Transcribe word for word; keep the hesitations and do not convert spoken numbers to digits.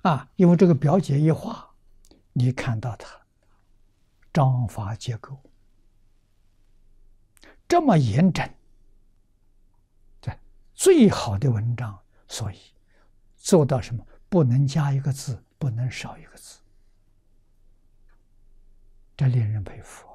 啊，因为这个表姐一画，你看到它章法结构这么严整，这最好的文章，所以做到什么？不能加一个字，不能少一个字，这令人佩服。